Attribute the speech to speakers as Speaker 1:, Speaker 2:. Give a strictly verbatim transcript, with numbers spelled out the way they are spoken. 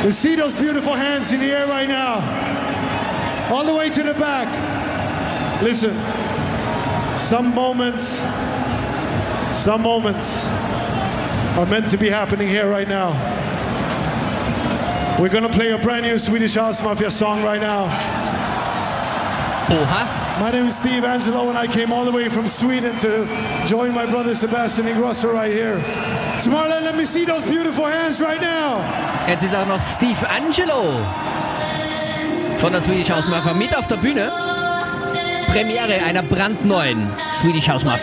Speaker 1: Let's see those beautiful hands in the air right now. All the way to the back. Listen, some moments, some moments are meant to be happening here right now. We're gonna play a brand new Swedish House Mafia song right now.
Speaker 2: Oha.
Speaker 1: My name is Steve Angelo and I came all the way from Sweden to join my brother Sebastian Ingrosso right here. Tomorrow, let me see those beautiful hands right now.
Speaker 2: Jetzt ist auch noch Steve Angelo von der Swedish House Mafia mit auf der Bühne. Premiere einer brandneuen Swedish House Mafia.